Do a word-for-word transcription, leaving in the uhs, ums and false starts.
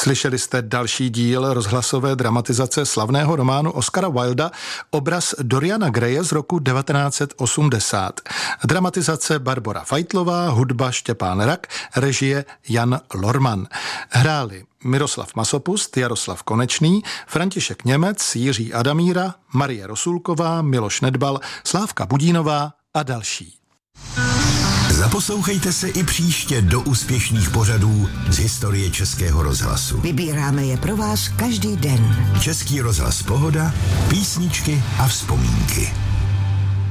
Slyšeli jste další díl rozhlasové dramatizace slavného románu Oscara Wilda Obraz Doriana Graye z roku devatenáct set osmdesát. Dramatizace Barbora Fajtlová, hudba Štěpán Rak, režie Jan Lorman. Hráli Miroslav Masopust, Jaroslav Konečný, František Němec, Jiří Adamíra, Marie Rosulková, Miloš Nedbal, Slávka Budínová a další. Zaposlouchejte se i příště do úspěšných pořadů z historie Českého rozhlasu. Vybíráme je pro vás každý den. Český rozhlas Pohoda, písničky a vzpomínky.